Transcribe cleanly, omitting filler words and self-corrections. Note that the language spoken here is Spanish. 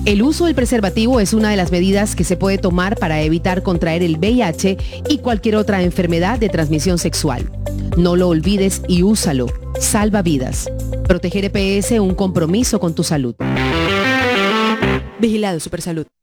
El uso del preservativo es una de las medidas que se puede tomar para evitar contraer el VIH y cualquier otra enfermedad de transmisión sexual. No lo olvides y úsalo. Salva vidas. Proteger EPS, un compromiso con tu salud. Vigilado Supersalud.